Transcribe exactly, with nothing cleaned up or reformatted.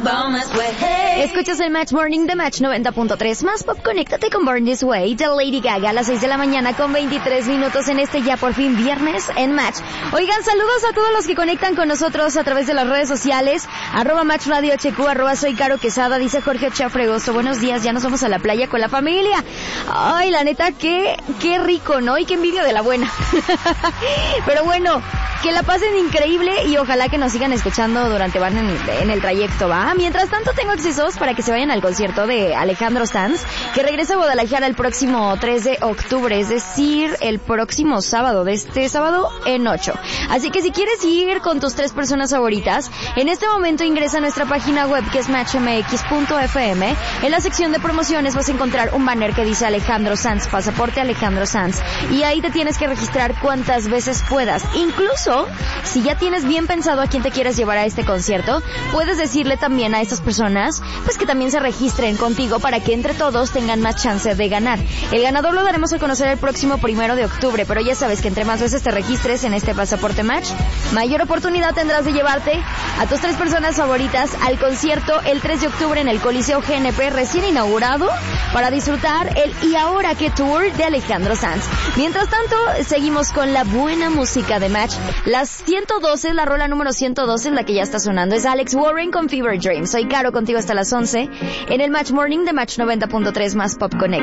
Escuchas el Match Morning de Match noventa punto tres. Más pop, conéctate con Born This Way de Lady Gaga a las seis de la mañana con veintitrés minutos en este ya por fin viernes en Match. Oigan, saludos a todos los que conectan con nosotros a través de las redes sociales. Arroba Match Radio H Q, arroba Soy Caro Quesada, dice Jorge Chafregoso. Buenos días, ya nos vamos a la playa con la familia. Ay, la neta, qué, qué rico, ¿no? Y qué envidia de la buena. Pero bueno, que la pasen increíble y ojalá que nos sigan escuchando durante van en, en el trayecto, ¿va? Mientras tanto, tengo accesos para que se vayan al concierto de Alejandro Sanz, que regresa a Guadalajara el próximo tres de octubre, es decir, el próximo sábado, de este sábado en ocho. Así que si quieres ir con tus tres personas favoritas, en este momento ingresa a nuestra página web, que es match m x punto f m. En la sección de promociones vas a encontrar un banner que dice Alejandro Sanz, pasaporte Alejandro Sanz, y ahí te tienes que registrar cuantas veces puedas. Incluso, si ya tienes bien pensado a quién te quieres llevar a este concierto, puedes decirle también a estas personas, pues que también se registren contigo para que entre todos tengan más chance de ganar. El ganador lo daremos a conocer el próximo primero de octubre, pero ya sabes que entre más veces te registres en este pasaporte Match, mayor oportunidad tendrás de llevarte a tus tres personas favoritas al concierto el tres de octubre en el Coliseo G N P recién inaugurado para disfrutar el Y Ahora Qué Tour de Alejandro Sanz. Mientras tanto, seguimos con la buena música de Match. Las ciento doce, la rola número ciento doce es la que ya está sonando. Es Alex Warren con Fever Dream. Soy Caro, contigo hasta las once en el Match Morning de Match noventa punto tres más Pop Connect.